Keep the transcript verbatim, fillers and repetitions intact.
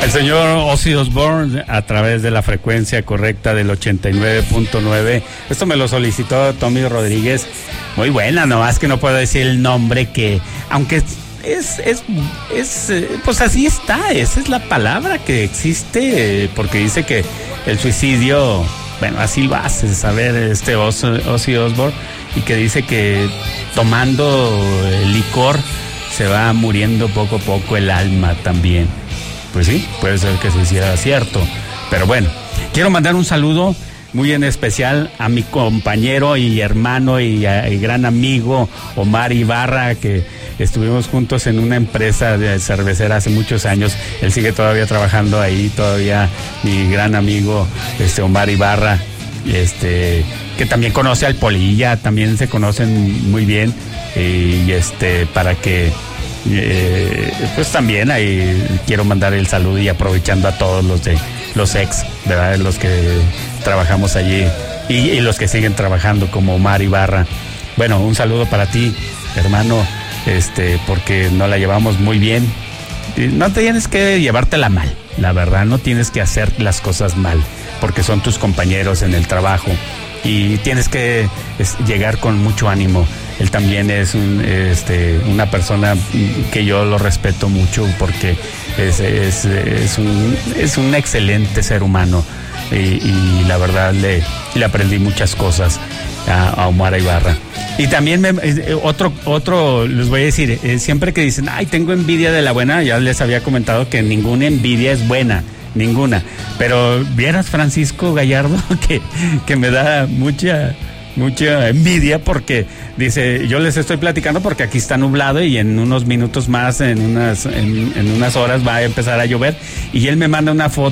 El señor Ozzy Osbourne a través de la frecuencia correcta del ochenta y nueve punto nueve. Esto me lo solicitó Tommy Rodríguez. Muy buena, nomás que no puedo decir el nombre, que aunque es, es, es, pues así está, esa es la palabra que existe, porque dice que el suicidio, bueno, así lo hace saber este Ozzy Osbourne, y que dice que tomando licor se va muriendo poco a poco el alma también. Pues sí, puede ser que se hiciera cierto. Pero bueno, quiero mandar un saludo muy en especial a mi compañero y hermano y, a, y gran amigo Omar Ibarra, que estuvimos juntos en una empresa de cervecera hace muchos años. Él sigue todavía trabajando ahí, todavía mi gran amigo este Omar Ibarra, este que también conoce al Polilla, también se conocen muy bien, y este para que Eh, pues también ahí quiero mandar el saludo, y aprovechando a todos los de los ex, ¿verdad? Los que trabajamos allí y, y los que siguen trabajando, como Omar Ibarra. Bueno, un saludo para ti, hermano, este, porque nos la llevamos muy bien. No tienes que llevártela mal, la verdad, no tienes que hacer las cosas mal, porque son tus compañeros en el trabajo, y tienes que es, llegar con mucho ánimo. Él también es un, este, una persona que yo lo respeto mucho, porque es, es, es, un, es un excelente ser humano, y, y la verdad le, le aprendí muchas cosas a, a Omar Ibarra. Y también me, otro, otro, les voy a decir, eh, siempre que dicen, ay, tengo envidia de la buena, ya les había comentado que ninguna envidia es buena, ninguna. Pero vieras Francisco Gallardo, que, que me da mucha... mucha envidia, porque dice, yo les estoy platicando porque aquí está nublado y en unos minutos más, en unas, en, en unas horas va a empezar a llover, y él me manda una foto